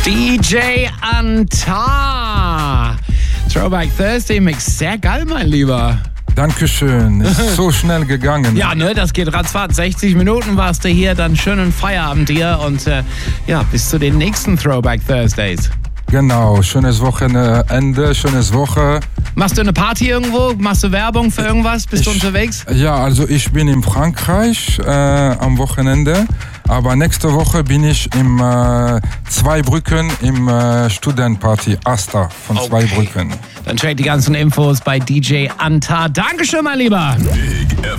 DJ Antar. Throwback Thursday Mix. Sehr geil, mein Lieber. Dankeschön. Ist so schnell gegangen. Ja, ne, das geht ratzfatz. 60 Minuten warst du hier, dann schönen Feierabend dir und bis zu den nächsten Throwback Thursdays. Genau, schönes Wochenende, schönes Woche. Machst du eine Party irgendwo? Machst du Werbung für irgendwas? Bist du unterwegs? Ja, also ich bin in Frankreich am Wochenende, aber nächste Woche bin ich im Zweibrücken im Studentenparty Asta von Zweibrücken. Dann check die ganzen Infos bei DJ Antar. Dankeschön, mein Lieber. Big